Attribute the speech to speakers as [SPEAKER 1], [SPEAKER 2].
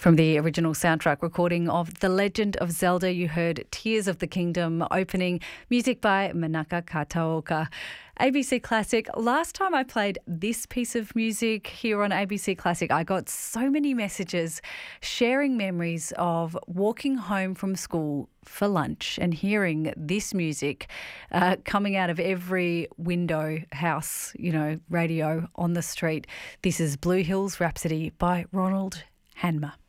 [SPEAKER 1] From the original soundtrack recording of The Legend of Zelda, you heard Tears of the Kingdom opening, music by Manaka Kataoka. ABC Classic. Last time I played this piece of music here on ABC Classic, I got so many messages sharing memories of walking home from school for lunch and hearing this music coming out of every window, house, radio on the street. This is Blue Hills Rhapsody by Ronald Hanmer.